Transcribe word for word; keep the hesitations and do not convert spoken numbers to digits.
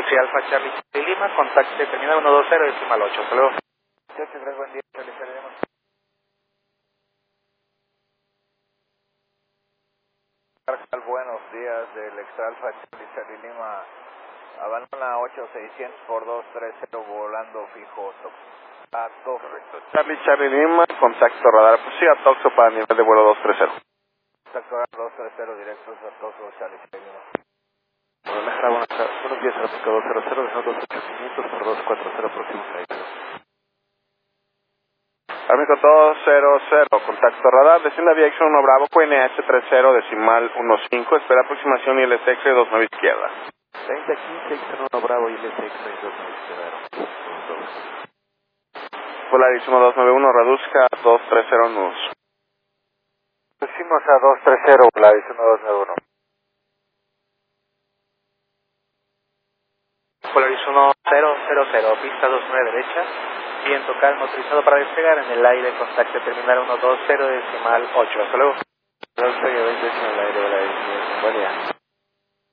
X-Ray Alpha Charlie Charlie Lima, contacte terminal uno dos cero decimal ocho. Hasta luego. X-Ray, buen día, Charlie Charlie Lima. Buenos días del Extra Alpha Charlie Charlie Lima. Abandona ocho seiscientos por dos tres cero volando fijo. A Toxo. Correcto. Charlie Charlie Lima, contacto radar, pues sí, a Toxo para nivel de vuelo dos tres cero. Contacto radar dos tres cero directos a Toxo, Charlie Charlie Lima. Guadalajara, buenos, buenos días, tráfico dos cero cero, dejando dos ocho quinientos por dos cuatro cero, próximo trayecto. Amigo dos cero cero, contacto radar, desciende a Aviación uno Bravo, Q N S tres cero, decimal uno cinco, espera aproximación I L S X dos nueve izquierda. treinta quince, X uno Bravo, I L S X dos nueve izquierda. Polaris uno dos nueve uno, reduzca a dos tres cero nus. Pusimos a dos tres cero, Polaris uno dos nueve uno. Polaris uno cero cero cero, pista dos nueve derecha, viento calmo autorizado para despegar en el aire, contacte terminal uno dos cero decimal ocho. Hasta luego. dos veinte en el aire de la buen día.